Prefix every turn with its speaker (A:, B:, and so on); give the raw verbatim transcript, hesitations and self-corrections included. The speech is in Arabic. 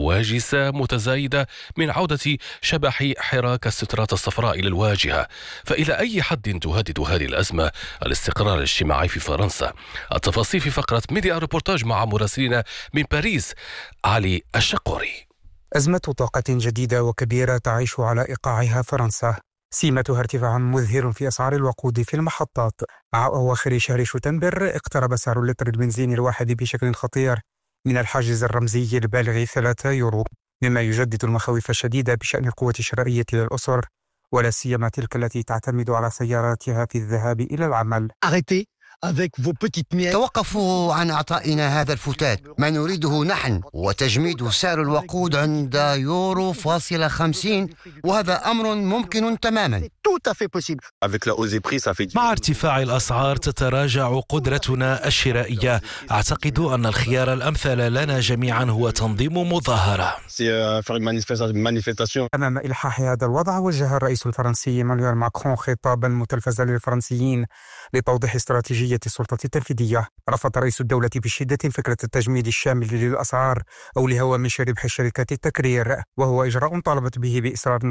A: هواجس متزايدة من عودة شبح حراك السترات الصفراء إلى الواجهة. فإلى أي حد تهدد هذه الأزمة الاستقرار الاجتماعي في فرنسا؟ التفاصيل في فقرة ميديا ريبورتاج مع مراسلنا من باريس علي الشقوري.
B: أزمة طاقة جديدة وكبيرة تعيش على إيقاعها فرنسا، سيمتها ارتفاع مذهل في أسعار الوقود في المحطات. مع أواخر شهر شتنبر اقترب سعر لتر البنزين الواحد بشكل خطير من الحاجز الرمزي البالغ ثلاثة يورو، مما يجدد المخاوف الشديدة بشأن القوة الشرائية للأسر، ولا سيما تلك التي تعتمد على سياراتها في الذهاب إلى العمل.
C: توقفوا عن إعطائنا هذا الفتات، ما نريده نحن وتجميد سعر الوقود عند يورو فاصلة خمسين، وهذا أمر ممكن تماما.
D: مع ارتفاع الأسعار تتراجع قدرتنا الشرائية. أعتقد أن الخيار الأمثل لنا جميعا هو تنظيم مظاهرة.
B: أمام إلحاح هذا الوضع، وجه الرئيس الفرنسي إيمانويل ماكرون خطابا متلفزا للفرنسيين لتوضيح استراتيجية السلطة التنفيذية. رفض رئيس الدولة بشدة فكرة التجميد الشامل للأسعار أو لهوامش ربح شركات التكرير، وهو إجراء طالبت به بإصرار